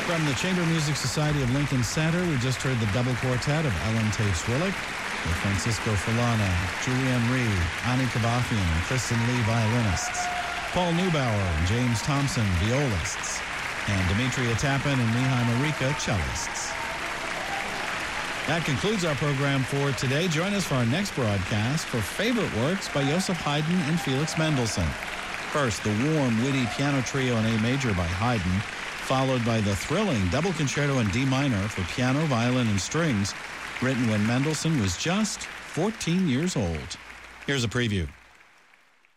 From the Chamber Music Society of Lincoln Center, we just heard the double quartet of Ellen Tafe-Swillick with Francisco Fulana, Julianne Reed, Ani Kavafian, and Kristen Lee violinists, Paul Neubauer and James Thompson violists, and Demetria Tappan and Mihai Marika cellists. That concludes our program for today. Join us for our next broadcast for Favorite Works by Joseph Haydn and Felix Mendelssohn. First, the warm, witty piano trio in A major by Haydn, followed by the thrilling double concerto in D minor for piano, violin, and strings, written when Mendelssohn was just 14 years old. Here's a preview.